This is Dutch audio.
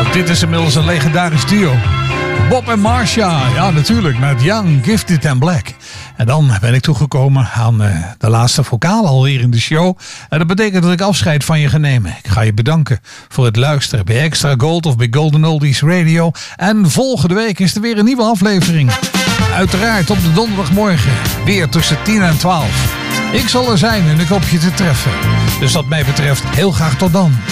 Dit is inmiddels een legendarisch duo. Bob en Marcia, ja natuurlijk, met Young, Gifted and Black. En dan ben ik toegekomen aan de laatste vocaal alweer in de show. En dat betekent dat ik afscheid van je ga nemen. Ik ga je bedanken voor het luisteren bij Extra Gold of bij Golden Oldies Radio. En volgende week is er weer een nieuwe aflevering. Uiteraard op de donderdagmorgen, weer tussen 10 en 12. Ik zal er zijn en ik hoop je te treffen. Dus wat mij betreft heel graag tot dan.